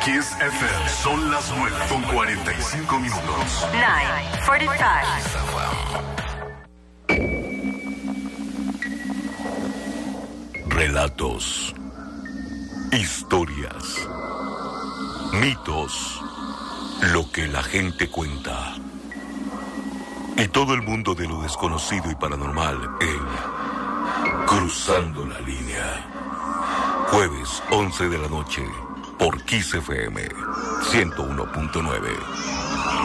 Kiss FM. Son las 9:45. 9:45. Relatos, historias, mitos, lo que la gente cuenta. Y todo el mundo de lo desconocido y paranormal en Cruzando la Línea. Jueves 11 de la noche por Kiss FM 101.9.